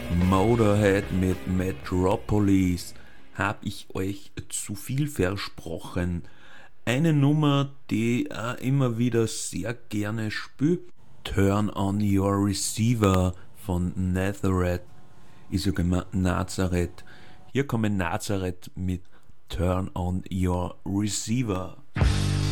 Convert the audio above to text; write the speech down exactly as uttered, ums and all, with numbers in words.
Motorhead mit Metropolis. Hab ich euch zu viel versprochen? Eine Nummer, die ich auch immer wieder sehr gerne spiele. Turn on Your Receiver von Nazareth. Ich sage immer Nazareth. Hier kommen Nazareth mit Turn on Your Receiver.